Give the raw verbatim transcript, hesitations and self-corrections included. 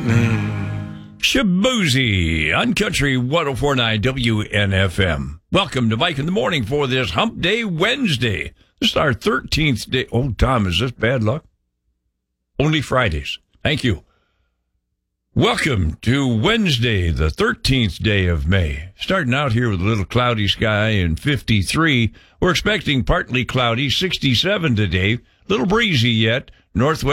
Shabuzi on Country one oh four point nine W N F M. Welcome to Mike in the Morning for this Hump Day Wednesday. This is our thirteenth day. Oh, Tom, is this bad luck? Only Fridays. Thank you. Welcome to Wednesday, the thirteenth day of May. Starting out here with a little cloudy sky and fifty-three. We're expecting partly cloudy, sixty-seven today. Little breezy yet. Northwest